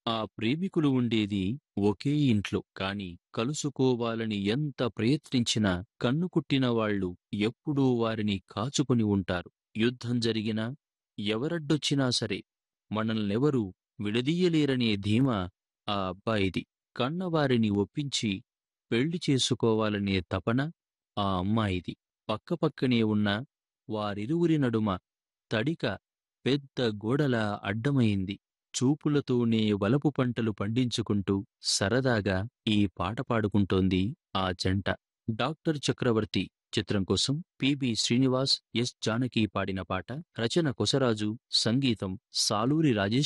ఆ ప్రేమికులు ఉండేది ఒకే ఇంట్లో. కాని కలుసుకోవాలని ఎంత ప్రయత్నించినా కన్నుకుట్టిన వాళ్ళు ఎప్పుడూ వారిని కాచుకొని ఉంటారు. యుద్ధం జరిగినా, ఎవరడ్డొచ్చినా సరే మనల్నెవరూ విడదీయలేరనే ధీమా ఆ అబ్బాయిది. కన్నవారిని ఒప్పించి పెళ్లి చేసుకోవాలనే తపన ఆ అమ్మాయిది. పక్కపక్కనే ఉన్న వారిరువురి నడుమ తడిక పెద్ద గోడలా అడ్డమైంది. చూపులతోనే వలపు పంటలు పండించుకుంటూ సరదాగా ఈ పాట పాడుకుంటోంది ఆ జంట. డాక్టర్ చక్రవర్తి చిత్రం కోసం పిబి శ్రీనివాస్, ఎస్ జానకి పాడిన పాట. రచన కొసరాజు, సంగీతం సాలూరి రాజేష్